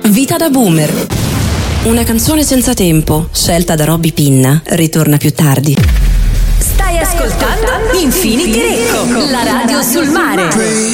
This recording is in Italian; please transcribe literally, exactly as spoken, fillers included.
Vita da boomer. Una canzone senza tempo, scelta da Robby Pinna, ritorna più tardi. Stai ascoltando Infinity Recco, la radio sul mare.